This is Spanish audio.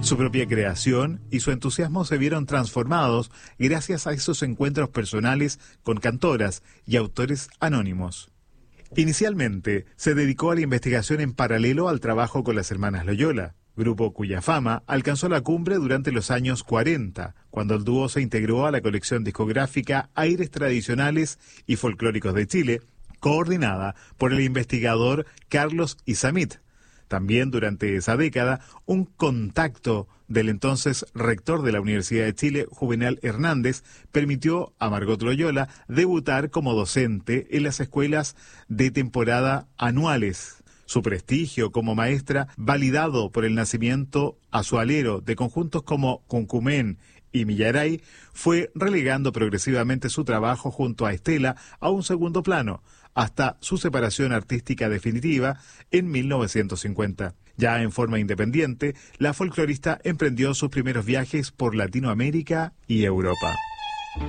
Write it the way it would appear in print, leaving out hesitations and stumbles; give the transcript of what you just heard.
Su propia creación y su entusiasmo se vieron transformados gracias a esos encuentros personales con cantoras y autores anónimos. Inicialmente, se dedicó a la investigación en paralelo al trabajo con las hermanas Loyola, grupo cuya fama alcanzó la cumbre durante los años 40, cuando el dúo se integró a la colección discográfica Aires Tradicionales y Folclóricos de Chile, coordinada por el investigador Carlos Izammit. También durante esa década, un contacto del entonces rector de la Universidad de Chile, Juvenal Hernández, permitió a Margot Loyola debutar como docente en las escuelas de temporada anuales. Su prestigio como maestra, validado por el nacimiento a su alero de conjuntos como Cuncumén y Millaray, fue relegando progresivamente su trabajo junto a Estela a un segundo plano, hasta su separación artística definitiva en 1950. Ya en forma independiente, la folclorista emprendió sus primeros viajes por Latinoamérica y Europa.